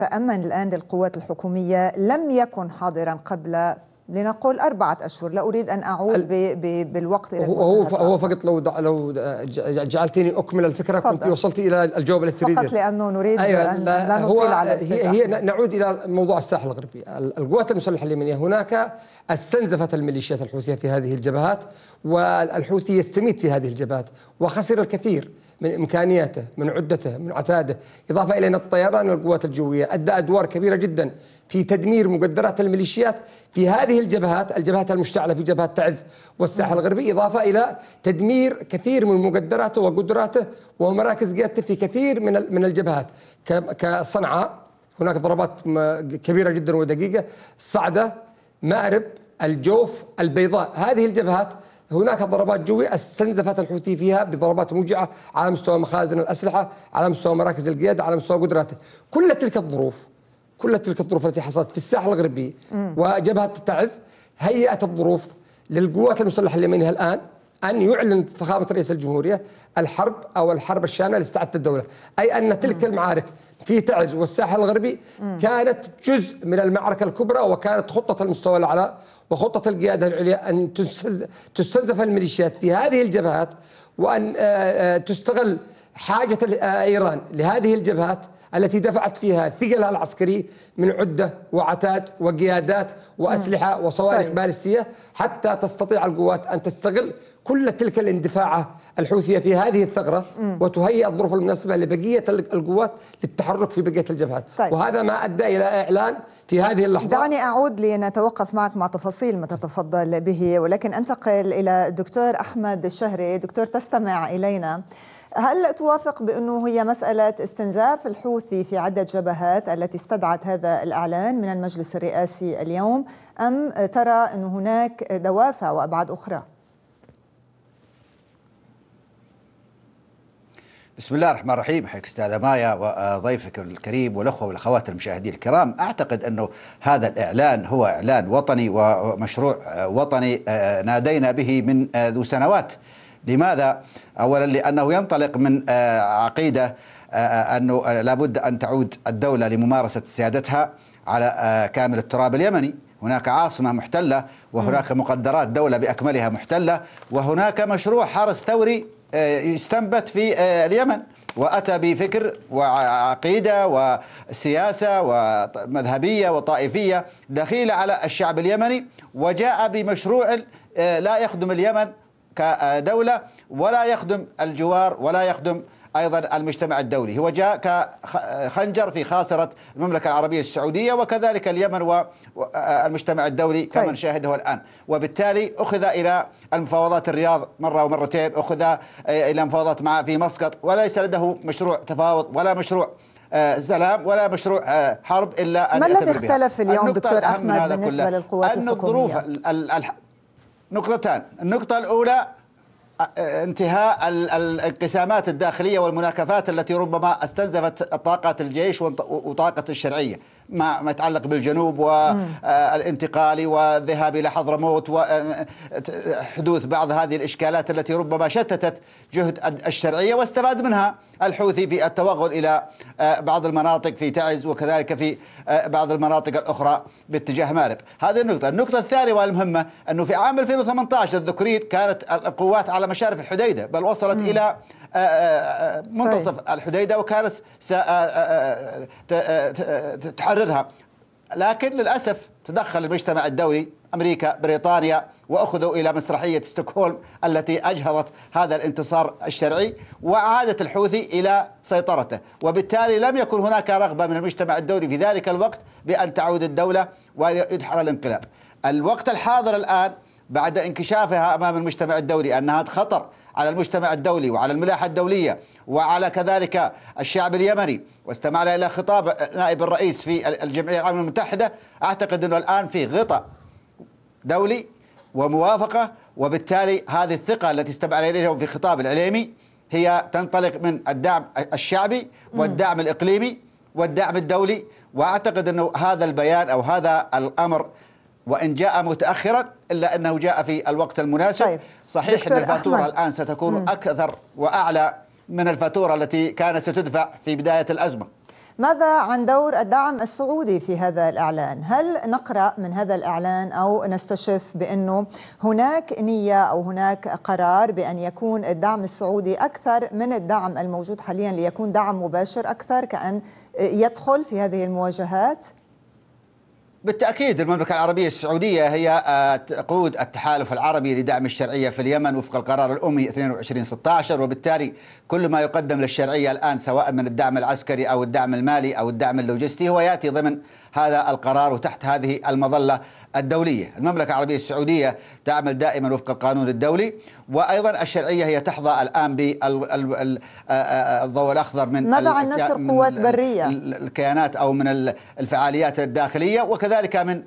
تأمن الآن للقوات الحكومية لم يكن حاضرا قبل لنقول 4 أشهر. لا أريد أن أعود بالوقت إلى هو فقط لو جعلتني أكمل الفكرة كنت وصلت إلى الجواب التي تريدين. فقط لأنه نريد أن لا نطيل على هي نعود إلى موضوع الساحل الغربي. القوات المسلحة اليمنية هناك استنزفت الميليشيات الحوثية في هذه الجبهات، والحوثي يستميت في هذه الجبهات وخسر الكثير من إمكانياته، من عدته، من عتاده، إضافة إلى أن الطيران القوات الجوية أدى أدوار كبيرة جدا في تدمير مقدرات الميليشيات في هذه الجبهات المشتعلة في جبهة تعز والساحل الغربي، إضافة إلى تدمير كثير من مقدراته وقدراته ومراكز قيادته في كثير من الجبهات كصنعاء. هناك ضربات كبيرة جدا ودقيقة، صعدة، مأرب، الجوف، البيضاء، هذه الجبهات هناك ضربات جوية استنزفت الحوثي فيها بضربات موجعة على مستوى مخازن الأسلحة، على مستوى مراكز القيادة، على مستوى قدراته. كل تلك الظروف التي حصلت في الساحل الغربي وجبهة تعز هيئت الظروف للقوات المسلحة اليمنية الآن أن يعلن فخامة رئيس الجمهورية الحرب الشاملة لاستعادة الدولة، أي أن تلك المعارك في تعز والساحل الغربي كانت جزء من المعركة الكبرى، وكانت خطة المستوى الأعلى وخطة القيادة العليا أن تستنزف الميليشيات في هذه الجبهات، وأن تستغل حاجة إيران لهذه الجبهات التي دفعت فيها ثقلها العسكري من عدة وعتاد وقيادات وأسلحة وصواريخ باليستية، حتى تستطيع القوات أن تستغل كل تلك الاندفاعة الحوثية في هذه الثغرة وتهيئ الظروف المناسبة لبقية القوات للتحرك في بقية الجبهات. طيب. وهذا ما أدى إلى إعلان في هذه اللحظة. دعني أعود لنتوقف معك مع تفاصيل ما تتفضل به، ولكن أنتقل إلى الدكتور أحمد الشهري. دكتور، تستمع إلينا، هل توافق بأنه هي مسألة استنزاف الحوثي في عدة جبهات التي استدعت هذا الإعلان من المجلس الرئاسي اليوم، أم ترى أن هناك دوافع وأبعاد أخرى؟ بسم الله الرحمن الرحيم. حياك أستاذة مايا وضيفك الكريم والأخوة والأخوات المشاهدين الكرام. أعتقد أنه هذا الإعلان هو إعلان وطني ومشروع وطني نادينا به من ذو سنوات. لماذا؟ أولا لأنه ينطلق من عقيدة أنه لابد أن تعود الدولة لممارسة سيادتها على كامل التراب اليمني. هناك عاصمة محتلة، وهناك مقدرات دولة بأكملها محتلة، وهناك مشروع حرس ثوري يستنبت في اليمن، وأتى بفكر وعقيدة وسياسة ومذهبية وطائفية دخيلة على الشعب اليمني، وجاء بمشروع لا يخدم اليمن كدولة ولا يخدم الجوار ولا يخدم أيضا المجتمع الدولي. هو جاء كخنجر في خاصرة المملكة العربية السعودية وكذلك اليمن والمجتمع الدولي كما نشاهده الآن. وبالتالي أخذ إلى المفاوضات الرياض مرة ومرتين، أخذ إلى مفاوضات معه في مسقط، وليس لديه مشروع تفاوض ولا مشروع سلام ولا مشروع حرب إلا أن ما الذي اختلف اليوم دكتور أحمد بالنسبة للقوات الحكومية؟ نقطتان. النقطة الأولى انتهاء الانقسامات الداخلية والمناكفات التي ربما استنزفت طاقة الجيش وطاقة الشرعية، ما يتعلق بالجنوب والانتقال والذهاب إلى حضرموت وحدوث بعض هذه الإشكالات التي ربما شتتت جهد الشرعية، واستفاد منها الحوثي في التوغل إلى بعض المناطق في تعز وكذلك في بعض المناطق الأخرى باتجاه مأرب. هذه النقطة. النقطة الثانية والمهمة أنه في عام 2018 تذكرين كانت القوات على مشارف الحديدة، بل وصلت إلى منتصف الحديدة وكانت تحررها، لكن للأسف تدخل المجتمع الدولي، أمريكا، بريطانيا، وأخذوا إلى مسرحية ستوكهولم التي أجهضت هذا الانتصار الشرعي وأعادت الحوثي إلى سيطرته. وبالتالي لم يكن هناك رغبة من المجتمع الدولي في ذلك الوقت بأن تعود الدولة ويدحر الانقلاب. الوقت الحاضر الآن بعد انكشافها أمام المجتمع الدولي أنها خطر على المجتمع الدولي وعلى الملاحة الدولية وعلى كذلك الشعب اليمني، واستمعنا إلى خطاب نائب الرئيس في الجمعية العامة المتحدة، أعتقد أنه الآن في غطاء دولي وموافقة، وبالتالي هذه الثقة التي استمعنا إليها في خطاب العليمي هي تنطلق من الدعم الشعبي والدعم الإقليمي والدعم الدولي. وأعتقد أنه هذا البيان أو هذا الأمر وإن جاء متأخرا إلا أنه جاء في الوقت المناسب. طيب. صحيح أن الفاتورة الآن ستكون أكثر وأعلى من الفاتورة التي كانت ستدفع في بداية الأزمة. ماذا عن دور الدعم السعودي في هذا الإعلان؟ هل نقرأ من هذا الإعلان أو نستشف بأنه هناك نية أو هناك قرار بأن يكون الدعم السعودي أكثر من الدعم الموجود حاليا، ليكون دعم مباشر أكثر، كأن يدخل في هذه المواجهات؟ بالتأكيد المملكة العربية السعودية هي تقود التحالف العربي لدعم الشرعية في اليمن وفق القرار الأممي 2216، وبالتالي كل ما يقدم للشرعية الآن سواء من الدعم العسكري أو الدعم المالي أو الدعم اللوجستي هو يأتي ضمن هذا القرار وتحت هذه المظلة الدولية. المملكة العربية السعودية تعمل دائما وفق القانون الدولي، وأيضا الشرعية هي تحظى الآن بالضوء الأخضر من ماذا عن نشر قوات برية؟ الكيانات أو من الفعاليات الداخلية، وكذلك من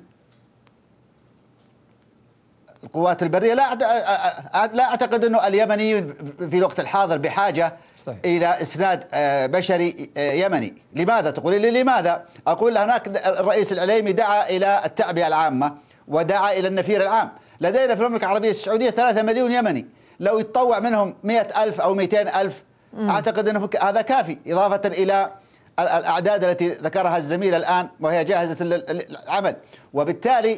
القوات البرية. لا أعتقد أنه اليمني في الوقت الحاضر بحاجة صحيح إلى إسناد بشري يمني. لماذا تقول لي لماذا؟ أقول هناك الرئيس العليمي دعا إلى التعبئة العامة ودعا إلى النفير العام. لدينا في المملكة العربية السعودية 3 مليون يمني، لو يتطوع منهم 100,000 أو 200,000 أعتقد أنه هذا كافي، إضافة إلى الأعداد التي ذكرها الزميل الآن وهي جاهزة للعمل. وبالتالي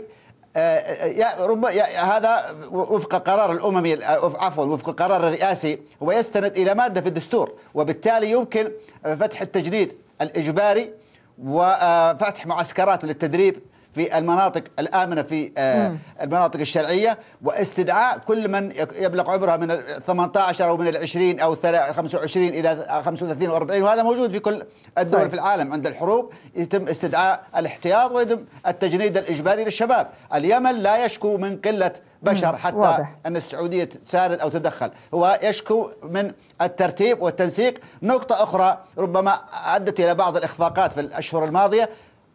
هذا وفق القرار الأممي، عفوا وفق القرار الرئاسي، هو يستند إلى مادة في الدستور، وبالتالي يمكن فتح التجنيد الإجباري وفتح معسكرات للتدريب في المناطق الآمنة في المناطق الشرعية، واستدعاء كل من يبلغ عمرها من 18 أو من 20 أو 25 إلى 35 و40، وهذا موجود في كل الدول في العالم. عند الحروب يتم استدعاء الاحتياط ويتم التجنيد الإجباري للشباب. اليمن لا يشكو من قلة بشر حتى واضح أن السعودية تساند أو تدخل، هو يشكو من الترتيب والتنسيق. نقطة أخرى ربما أدت إلى بعض الإخفاقات في الأشهر الماضية،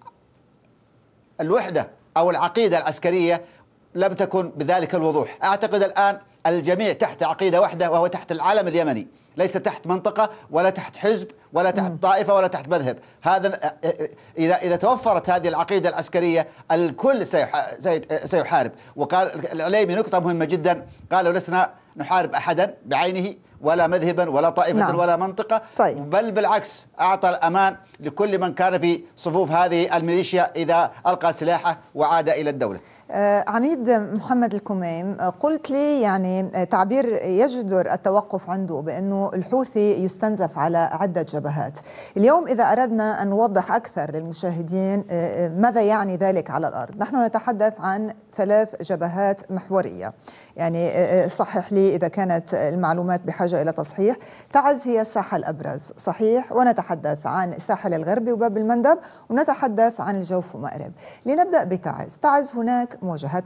الوحدة أو العقيدة العسكرية لم تكن بذلك الوضوح. أعتقد الآن الجميع تحت عقيدة واحدة، وهو تحت العلم اليمني، ليس تحت منطقة ولا تحت حزب ولا تحت طائفة ولا تحت مذهب. هذا إذا توفرت هذه العقيدة العسكرية الكل سيحارب. وقال العليمي نقطة مهمة جدا، قالوا لسنا نحارب أحدا بعينه ولا مذهبا ولا طائفة ولا منطقة، بل بالعكس أعطى الأمان لكل من كان في صفوف هذه الميليشيا إذا ألقى سلاحه وعاد إلى الدولة. عميد محمد الكميم، قلت لي يعني تعبير يجدر التوقف عنده بأنه الحوثي يستنزف على عدة جبهات. اليوم إذا أردنا أن نوضح أكثر للمشاهدين ماذا يعني ذلك على الأرض، نحن نتحدث عن 3 جبهات محورية، يعني صحح لي إذا كانت المعلومات بحاجة إلى تصحيح. تعز هي الساحة الأبرز صحيح، ونتحدث عن الساحل الغربي وباب المندب، ونتحدث عن الجوف ومأرب. لنبدأ بتعز. تعز هناك مواجهات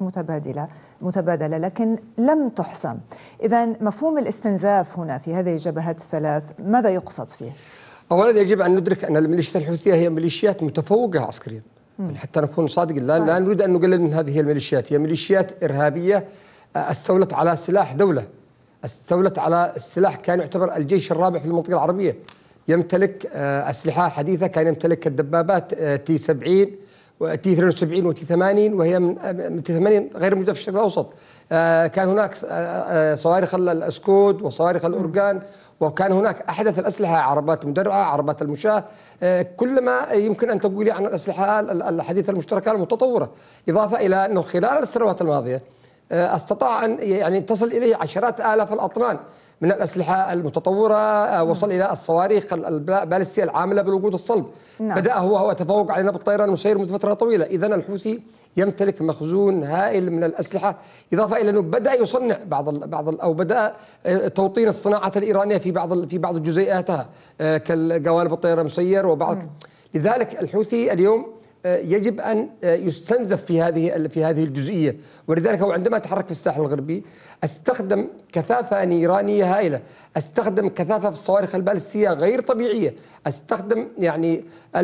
متبادلة لكن لم تحسم. إذا مفهوم الاستنزاف هنا في هذه الجبهات ال3 ماذا يقصد فيه؟ أولا يجب أن ندرك أن الميليشيات الحوثية هي ميليشيات متفوقة عسكريا، حتى نكون صادقين. لا نريد أن نقلل من هذه الميليشيات. هي ميليشيات إرهابية استولت على سلاح دولة، استولت على السلاح كان يعتبر الجيش الرابع في المنطقة العربية، يمتلك أسلحة حديثة، كان يمتلك الدبابات تي 70 وتي 72 وتي 80، وهي من تي 80 غير موجودة في الشرق الأوسط. كان هناك صواريخ الأسكود وصواريخ الأورجان، وكان هناك أحدث الأسلحة، عربات مدرعة، عربات المشاة، كل ما يمكن أن تقولي عن الأسلحة الحديثة المشتركة المتطورة. إضافة إلى أنه خلال السنوات الماضية استطاع أن يعني تصل إليه عشرات آلاف الأطنان من الأسلحة المتطورة، وصل إلى الصواريخ البالستية العاملة بالوقود الصلب. بدأ هو تفوق علينا بالطيران المسير منذ فترة طويلة. إذن الحوثي يمتلك مخزون هائل من الأسلحة، إضافة إلى أنه بدأ يصنع أو بدأ توطين الصناعة الإيرانية في بعض جزيئاتها كالقوالب الطيران المسير وبعض. لذلك الحوثي اليوم يجب أن يستنزف في هذه الجزئية، ولذلك هو عندما يتحرك في الساحل الغربي استخدم كثافة نيرانية هائلة، استخدم كثافة في الصواريخ البالستية غير طبيعية، استخدم يعني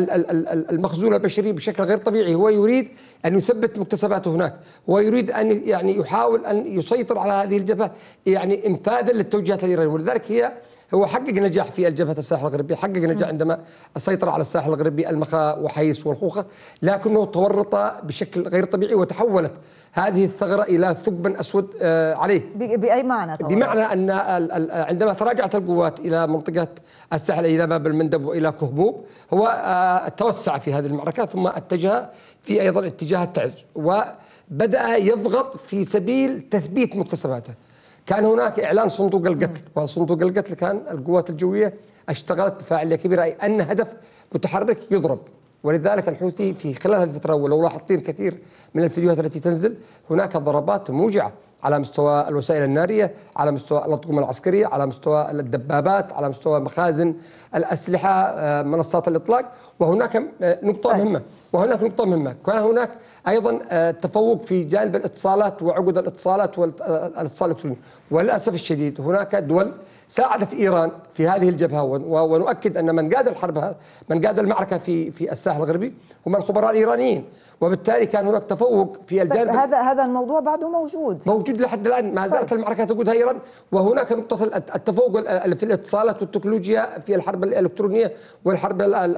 المخزون البشري بشكل غير طبيعي. هو يريد أن يثبت مكتسباته هناك، هو يريد أن يعني يحاول أن يسيطر على هذه الجبهة يعني إنفاذا للتوجيهات الإيرانية. ولذلك هو حقق نجاح في الجبهة الساحل الغربي، حقق نجاح عندما سيطر على الساحل الغربي المخا وحيس والخوخة، لكنه تورط بشكل غير طبيعي وتحولت هذه الثغرة إلى ثقب أسود عليه. بأي معنى تورط؟ بمعنى أن عندما تراجعت القوات إلى منطقة الساحل إلى باب المندب وإلى كهبوب، هو توسع في هذه المعركة ثم اتجه في أيضا اتجاه التعز وبدأ يضغط في سبيل تثبيت مكتسباته. كان هناك إعلان صندوق القتل، وصندوق القتل كان القوات الجوية اشتغلت بفاعلية كبيرة، أي أن هدف متحرك يضرب. ولذلك الحوثي في خلال هذه الفترة، ولو لاحظتين كثير من الفيديوهات التي تنزل، هناك ضربات موجعة على مستوى الوسائل النارية، على مستوى الأطقم العسكرية، على مستوى الدبابات، على مستوى مخازن الأسلحة، منصات الإطلاق. وهناك نقطة مهمة، كان هناك أيضا تفوق في جانب الاتصالات وعقد الاتصالات والاتصال الإلكتروني. وللأسف الشديد هناك دول ساعدت إيران في هذه الجبهة، ونؤكد أن من قاد الحرب، من قاد المعركة في الساحل الغربي هم الخبراء الإيرانيين، وبالتالي كان هناك تفوق في الجانب. هذا الموضوع بعده موجود لحد الآن، ما زالت المعركة تقودها إيران. وهناك نقطة التفوق في الاتصالات والتكنولوجيا في الحرب الإلكترونية والحرب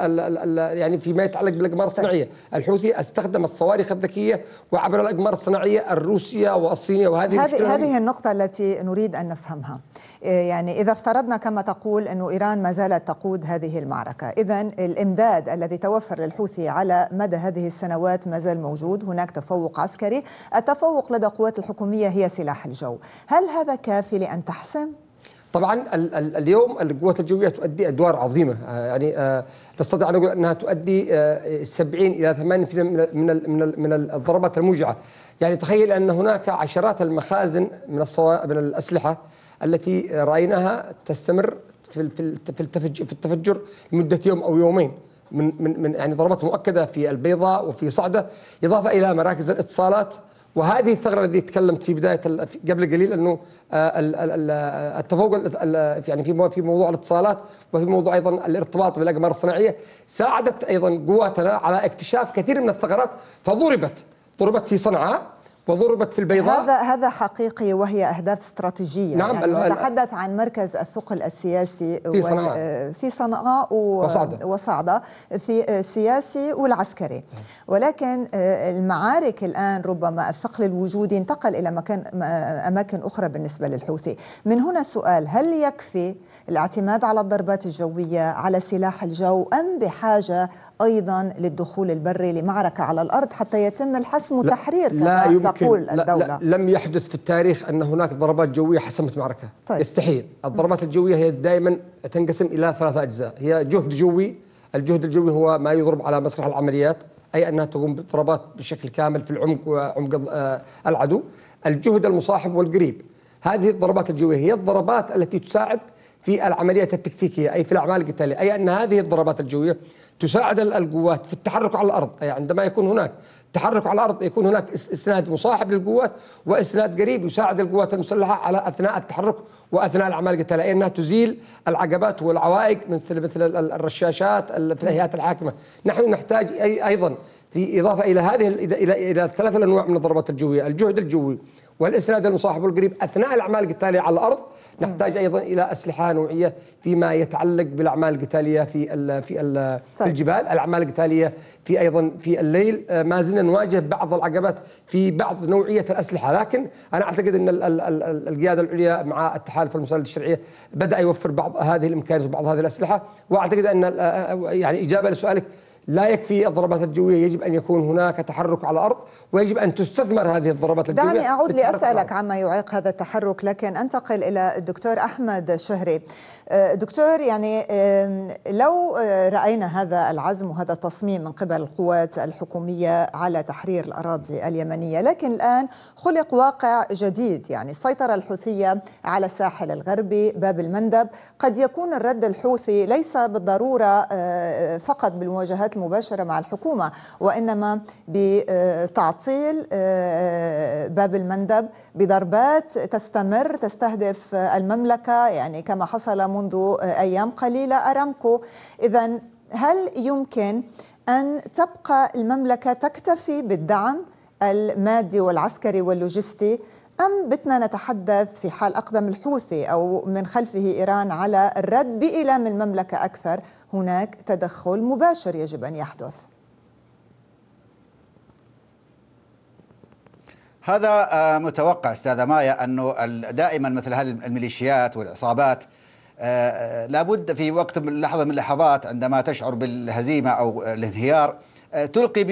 يعني فيما يتعلق بالأقمار الصناعية. الحوثي استخدم الصواريخ الذكية وعبر الأقمار الصناعية الروسية والصينية، هذه النقطة التي نريد أن نفهمها. يعني إذا افترضنا كما تقول أن إيران ما زالت تقود هذه المعركة، إذن الإمداد الذي توفر للحوثي على مدى هذه السنوات ما زال موجود، هناك تفوق عسكري، التفوق لدى القوات الحكومية هي سلاح الجو. هل هذا كافي لأن تحسم؟ طبعا اليوم القوات الجوية تؤدي أدوار عظيمة، يعني نستطيع أن نقول أنها تؤدي 70 إلى 80% من الضربات الموجعة. يعني تخيل أن هناك عشرات المخازن من الأسلحة التي رأيناها تستمر في التفجر لمدة يوم أو يومين، من يعني ضربات مؤكدة في البيضاء وفي صعدة، إضافة إلى مراكز الاتصالات. وهذه الثغرة التي تكلمت في بداية قبل قليل أنه التفوق يعني في موضوع الاتصالات وفي موضوع أيضا الارتباط بالأقمار الصناعية، ساعدت أيضا قواتنا على اكتشاف كثير من الثغرات، ضربت في صنعاء وضربت في البيضاء. هذا حقيقي، وهي أهداف استراتيجية. نعم، يعني نتحدث عن مركز الثقل السياسي في صنعاء وصعدة، في السياسي والعسكري. ولكن المعارك الآن ربما الثقل الوجودي انتقل إلى أماكن أخرى بالنسبة للحوثي. من هنا السؤال: هل يكفي الاعتماد على الضربات الجوية، على سلاح الجو، أم بحاجة أيضا للدخول البري لمعركة على الأرض حتى يتم الحسم وتحرير كما تقول الدولة؟ لم يحدث في التاريخ أن هناك ضربات جوية حسمت معركة. طيب. يستحيل. الضربات الجوية هي دائما تنقسم إلى 3 أجزاء. هي جهد جوي، الجهد الجوي هو ما يضرب على مسرح العمليات، أي أنها تقوم بالضربات بشكل كامل في العمق وعمق العدو. الجهد المصاحب والقريب، هذه الضربات الجوية هي الضربات التي تساعد في العمليات التكتيكية، أي في الأعمال القتالية، أي أن هذه الضربات الجوية تساعد القوات في التحرك على الأرض. أي عندما يكون هناك تحرك على الأرض يكون هناك إسناد مصاحب للقوات وإسناد قريب يساعد القوات المسلحة على أثناء التحرك وأثناء الأعمال القتالية، أي أنها تزيل العقبات والعوائق مثل الرشاشات في الهيئات الحاكمة. نحن نحتاج أيضا في إضافة إلى هذه إلى 3 أنواع من الضربات الجوية: الجهد الجوي والإسناد المصاحب والقريب أثناء الأعمال القتالية على الأرض. نحتاج أيضا إلى أسلحة نوعية فيما يتعلق بالأعمال القتالية في الجبال، الأعمال القتالية في أيضا في الليل. ما زلنا نواجه بعض العقبات في بعض نوعية الأسلحة، لكن أنا أعتقد أن القيادة العليا مع التحالف المساندة الشرعية بدأ يوفر بعض هذه الإمكانيات وبعض هذه الأسلحة. وأعتقد أن يعني إجابة لسؤالك، لا يكفي الضربات الجوية، يجب أن يكون هناك تحرك على الأرض، ويجب أن تستثمر هذه الضربات الجوية. دعني أعود لأسألك عما يعيق هذا التحرك، لكن أنتقل إلى الدكتور أحمد شهري. دكتور، يعني لو رأينا هذا العزم وهذا التصميم من قبل القوات الحكومية على تحرير الأراضي اليمنية، لكن الآن خلق واقع جديد، يعني السيطرة الحوثية على الساحل الغربي، باب المندب. قد يكون الرد الحوثي ليس بالضرورة فقط بالمواجهات المباشرة مع الحكومة، وإنما بتعطيل باب المندب بضربات تستمر تستهدف المملكة، يعني كما حصل منذ أيام قليلة أرامكو. إذن هل يمكن أن تبقى المملكة تكتفي بالدعم المادي والعسكري واللوجستي، أم بدنا نتحدث في حال أقدم الحوثي أو من خلفه إيران على الرد بإيلام المملكة أكثر هناك تدخل مباشر يجب أن يحدث؟ هذا متوقع أستاذة مايا، أنه دائما مثل هذه الميليشيات والعصابات لابد في وقت من لحظة من اللحظات عندما تشعر بالهزيمة أو الانهيار تلقي